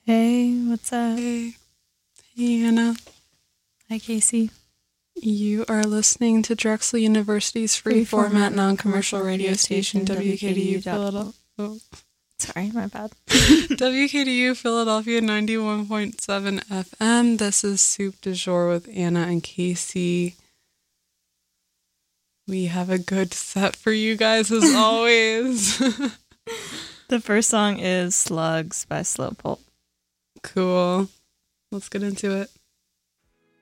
Hey, what's up? Hey, Anna. Hi, Casey. You are listening to Drexel University's free format non-commercial radio station, WKDU Philadelphia. Sorry, my bad. WKDU Philadelphia 91.7 FM. This is Soup du Jour with Anna and Casey. We have a good set for you guys as always. The first song is Slugs by Slowpoke. Cool. Let's get into it.